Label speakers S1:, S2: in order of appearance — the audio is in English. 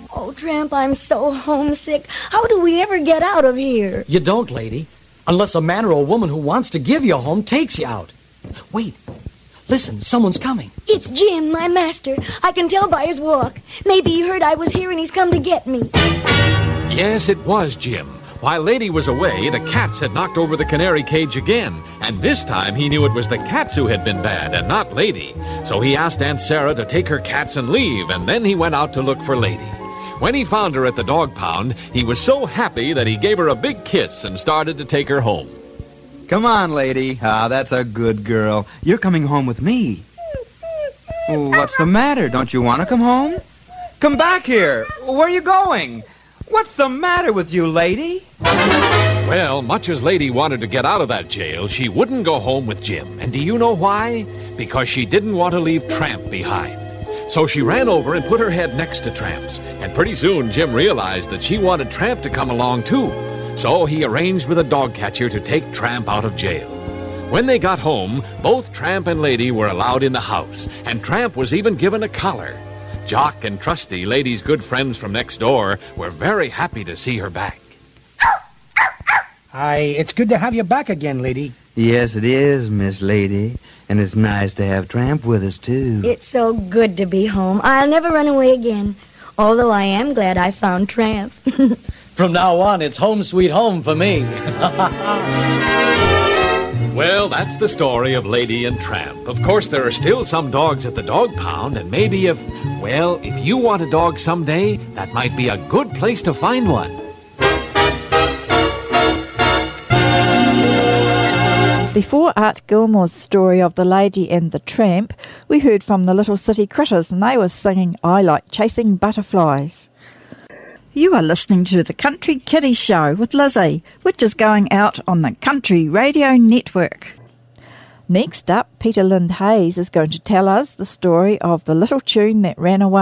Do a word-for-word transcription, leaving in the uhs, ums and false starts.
S1: Oh, Tramp, I'm so homesick. How do we ever get out of here?
S2: You don't, lady. Unless a man or a woman who wants to give you a home takes you out. Wait. Listen, someone's coming.
S1: It's Jim, my master. I can tell by his walk. Maybe he heard I was here and he's come to get me.
S3: Yes, it was Jim. While Lady was away, the cats had knocked over the canary cage again, and this time he knew it was the cats who had been bad and not Lady. So he asked Aunt Sarah to take her cats and leave, and then he went out to look for Lady. When he found her at the dog pound, he was so happy that he gave her a big kiss and started to take her home.
S4: Come on, Lady. Ah, that's a good girl. You're coming home with me. What's the matter? Don't you want to come home? Come back here. Where are you going? What's the matter with you, Lady?
S3: Well, much as Lady wanted to get out of that jail, she wouldn't go home with Jim. And do you know why? Because she didn't want to leave Tramp behind. So she ran over and put her head next to Tramp's. And pretty soon Jim realized that she wanted Tramp to come along too. So he arranged with a dog catcher to take Tramp out of jail. When they got home, both Tramp and Lady were allowed in the house, and Tramp was even given a collar. Jock and Trusty, Lady's good friends from next door, were very happy to see her back.
S5: Hi, it's good to have you back again, Lady.
S4: Yes, it is, Miss Lady. And it's nice to have Tramp with us, too.
S1: It's so good to be home. I'll never run away again. Although I am glad I found Tramp.
S2: From now on, it's home sweet home for me.
S3: Well, that's the story of Lady and Tramp. Of course, there are still some dogs at the dog pound, and maybe if, well, if you want a dog someday, that might be a good place to find one.
S6: Before Art Gilmore's story of the Lady and the Tramp, we heard from the Little City Critters, and they were singing I Like Chasing Butterflies. You are listening to the Country Kiddie Show with Lizzie, which is going out on the Country Radio Network. Next up, Peter Lind Hayes is going to tell us the story of the little tune that ran away.